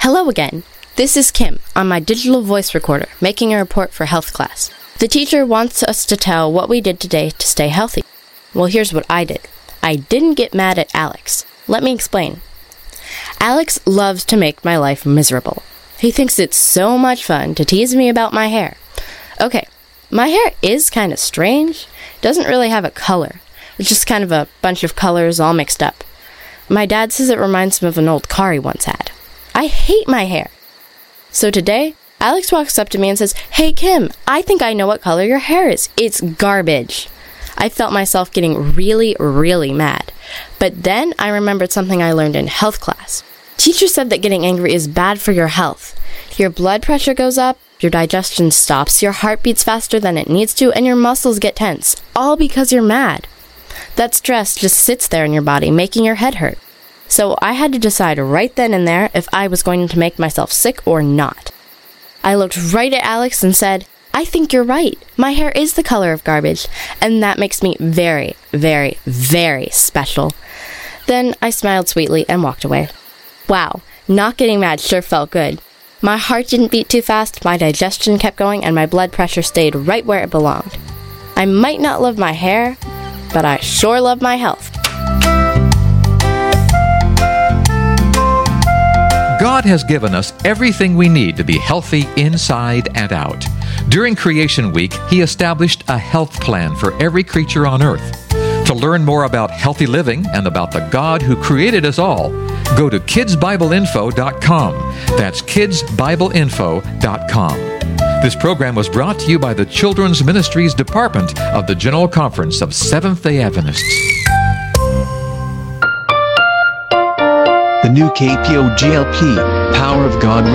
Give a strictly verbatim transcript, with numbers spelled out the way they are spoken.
Hello again. This is Kim on my digital voice recorder making a report for health class. The teacher wants us to tell what we did today to stay healthy. Well, here's what I did. I didn't get mad at Alex. Let me explain. Alex loves to make my life miserable. He thinks it's so much fun to tease me about my hair. Okay, my hair is kind of strange. It doesn't really have a color. It's just kind of a bunch of colors all mixed up. My dad says it reminds him of an old car he once had. I hate my hair. So today, Alex walks up to me and says, "Hey Kim, I think I know what color your hair is. It's garbage." I felt myself getting really, really mad. But then I remembered something I learned in health class. Teacher said that getting angry is bad for your health. Your blood pressure goes up, your digestion stops, your heart beats faster than it needs to, and your muscles get tense, all because you're mad. That stress just sits there in your body, making your head hurt. So I had to decide right then and there if I was going to make myself sick or not. I looked right at Alex and said, "I think you're right. My hair is the color of garbage, and that makes me very, very, very special." Then I smiled sweetly and walked away. Wow, not getting mad sure felt good. My heart didn't beat too fast, my digestion kept going, and my blood pressure stayed right where it belonged. I might not love my hair, but I sure love my health. God has given us everything we need to be healthy inside and out. During Creation Week, He established a health plan for every creature on earth. To learn more about healthy living and about the God who created us all, go to kids bible info dot com. That's kids bible info dot com. This program was brought to you by the Children's Ministries Department of the General Conference of Seventh-day Adventists. The new K P O G L P, Power of God